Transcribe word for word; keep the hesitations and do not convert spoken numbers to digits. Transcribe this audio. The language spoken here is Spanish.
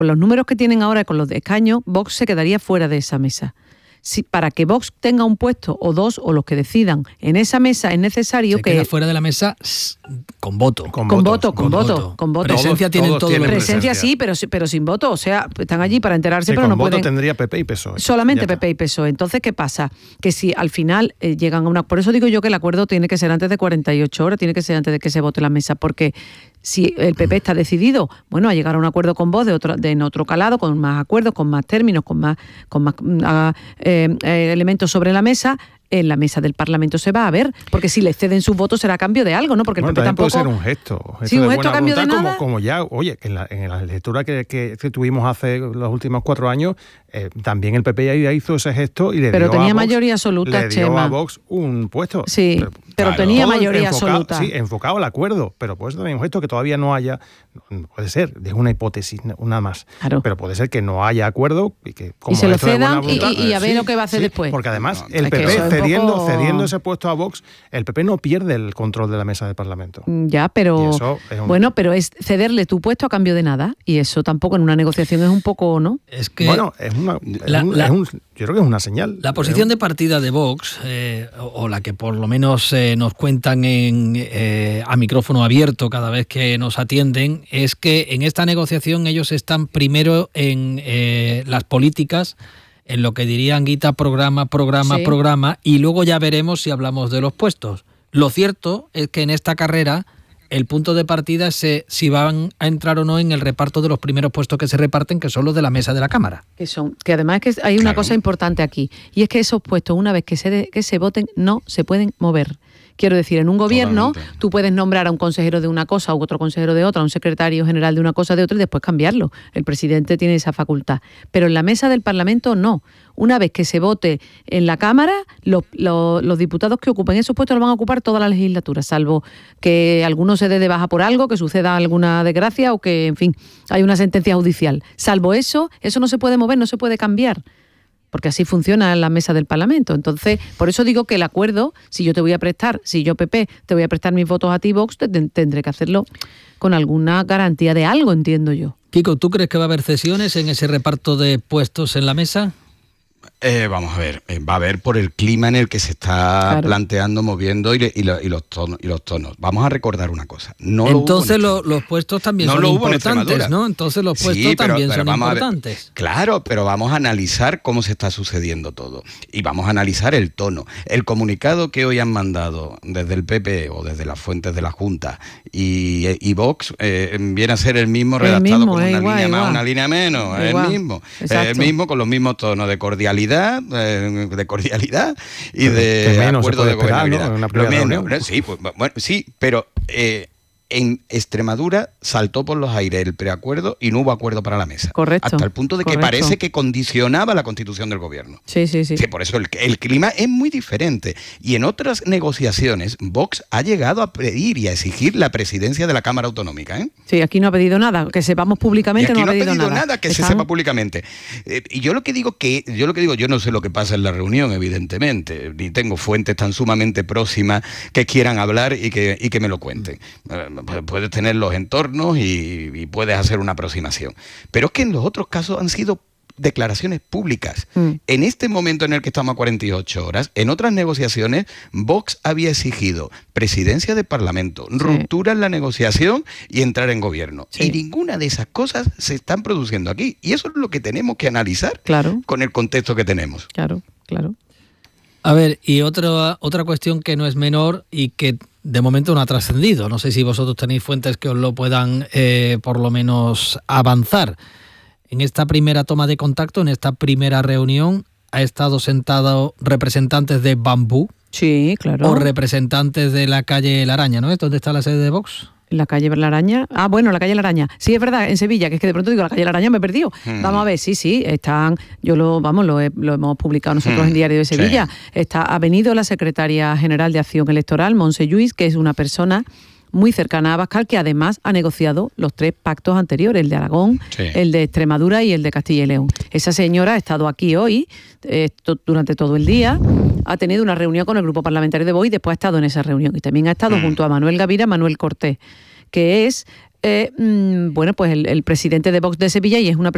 Con los números que tienen ahora, con los de escaños, Vox se quedaría fuera de esa mesa. Si, para que Vox tenga un puesto o dos o los que decidan en esa mesa es necesario se que... Se queda fuera de la mesa con voto. Con, con voto, con voto, voto. Con voto. Presencia todos, tienen todos todos tienen los presencia, sí, pero, pero sin voto. O sea, están allí para enterarse, sí, pero con no voto pueden... tendría P P y P S O E. Solamente P P y P S O E. Entonces, ¿qué pasa? Que si al final eh, llegan a una... Por eso digo yo que el acuerdo tiene que ser antes de cuarenta y ocho horas, tiene que ser antes de que se vote la mesa, porque... Si el P P está decidido, bueno, a llegar a un acuerdo con Vox de otro, de en otro calado, con más acuerdos, con más términos, con más, con más uh, eh, eh, elementos sobre la mesa, en la mesa del Parlamento se va a ver, porque si le ceden sus votos será a cambio de algo, ¿no? Porque el bueno, P P tampoco... puede ser un gesto. gesto sí, un de gesto a buena cambio de voluntad, nada. Como, como ya, oye, en la, en la lectura que, que, que tuvimos hace los últimos cuatro años, eh, también el P P ya hizo ese gesto y le pero dio tenía a Vox, mayoría absoluta, le dio Chema. a Vox un puesto. Sí, pero, pero claro, tenía mayoría enfocado, absoluta. Sí, enfocado al acuerdo, pero puede ser también un gesto que todavía no haya, puede ser, es una hipótesis, una más, claro. Pero puede ser que no haya acuerdo y que como y se lo cedan voluntad, y, y a ver sí, lo que va a hacer sí, después. Porque además no, el P P cediendo, poco... cediendo ese puesto a Vox, el P P no pierde el control de la mesa del Parlamento. Ya, pero un... bueno, pero es cederle tu puesto a cambio de nada y eso tampoco en una negociación es un poco, ¿no? Es que bueno, es una, es la, un, la, es un, yo creo que es una señal. La posición de partida de Vox, eh, o, o la que por lo menos eh, nos cuentan en, eh, a micrófono abierto cada vez que nos atienden, es que en esta negociación ellos están primero en eh, las políticas, en lo que dirían Guita, programa, programa, sí. programa, y luego ya veremos si hablamos de los puestos. Lo cierto es que en esta carrera el punto de partida es eh, si van a entrar o no en el reparto de los primeros puestos que se reparten, que son los de la mesa de la Cámara. Que son, que además es que hay una claro. cosa importante aquí, y es que esos puestos, una vez que se, de, que se voten, no se pueden mover. Quiero decir, en un gobierno Totalmente. Tú puedes nombrar a un consejero de una cosa u otro consejero de otra, a un secretario general de una cosa de otra y después cambiarlo. El presidente tiene esa facultad. Pero en la mesa del Parlamento no. Una vez que se vote en la Cámara, los, los, los diputados que ocupen esos puestos los van a ocupar toda la legislatura, salvo que alguno se dé de baja por algo, que suceda alguna desgracia o que, en fin, hay una sentencia judicial. Salvo eso, eso no se puede mover, no se puede cambiar. Porque así funciona la mesa del Parlamento. Entonces, por eso digo que el acuerdo, si yo te voy a prestar, si yo P P te voy a prestar mis votos a ti, Vox, te, tendré que hacerlo con alguna garantía de algo, entiendo yo. Kiko, ¿tú crees que va a haber cesiones en ese reparto de puestos en la mesa? Eh, vamos a ver, eh, va a haber por el clima en el que se está claro. planteando, moviendo y, y, lo, y, los tonos, y los tonos. Vamos a recordar una cosa. No Entonces lo lo, los puestos también no son lo importantes, ¿no? Entonces los puestos sí, pero, también pero son importantes. Ver, claro, pero vamos a analizar cómo se está sucediendo todo. Y vamos a analizar el tono. El comunicado que hoy han mandado desde el P P o desde las fuentes de la Junta y, y Vox eh, viene a ser el mismo el redactado mismo, con una igual, línea igual. más, una línea menos. Es el mismo. Eh, el mismo con los mismos tonos de cordialidad, eh, de cordialidad y pero de menos acuerdo de gobernabilidad. ¿no? Lo menos, sí, pues, bueno, sí, pero eh, en Extremadura saltó por los aires el preacuerdo y no hubo acuerdo para la mesa. Correcto. Hasta el punto de que correcto. parece que condicionaba la constitución del gobierno. Sí, sí, sí. sí por eso el, el clima es muy diferente. Y en otras negociaciones, Vox ha llegado a pedir y a exigir la presidencia de la Cámara Autonómica. ¿eh? Sí, aquí no ha pedido nada. Que sepamos públicamente, y aquí no ha no pedido, ha pedido nada. nada que ¿Están? se sepa públicamente. Eh, y yo lo que digo que yo lo que digo, yo no sé lo que pasa en la reunión, evidentemente, ni tengo fuentes tan sumamente próximas que quieran hablar y que, y que me lo cuenten. Eh, puedes tener los entornos y, y puedes hacer una aproximación. Pero es que en los otros casos han sido declaraciones públicas. Mm. En este momento en el que estamos a cuarenta y ocho horas, en otras negociaciones, Vox había exigido presidencia del Parlamento, sí. ruptura en la negociación y entrar en gobierno. Sí. Y ninguna de esas cosas se están produciendo aquí. Y eso es lo que tenemos que analizar claro. con el contexto que tenemos. Claro, claro. A ver, y otra, otra cuestión que no es menor y que de momento no ha trascendido. No sé si vosotros tenéis fuentes que os lo puedan eh, por lo menos avanzar. En esta primera toma de contacto, en esta primera reunión, ha estado sentado representantes de Bambú. Sí, claro. O representantes de la calle La Araña, ¿no? ¿Dónde está la sede de Vox? En la calle La Araña. Ah, bueno, la calle La Araña. Sí, es verdad, en Sevilla, que es que de pronto digo, la calle La Araña me he perdido. Hmm. Vamos a ver, sí, sí, están, yo lo, vamos, lo, he, lo hemos publicado nosotros hmm. en Diario de Sevilla. Sí. Está, ha venido la secretaria general de Acción Electoral, Montse Lluís, que es una persona muy cercana a Abascal, que además ha negociado los tres pactos anteriores, el de Aragón, sí. el de Extremadura y el de Castilla y León. Esa señora ha estado aquí hoy, eh, to, durante todo el día, ha tenido una reunión con el grupo parlamentario de Vox y después ha estado en esa reunión. Y también ha estado mm. junto a Manuel Gavira, Manuel Cortés, que es, eh, bueno, pues el, el presidente de Vox de Sevilla y es una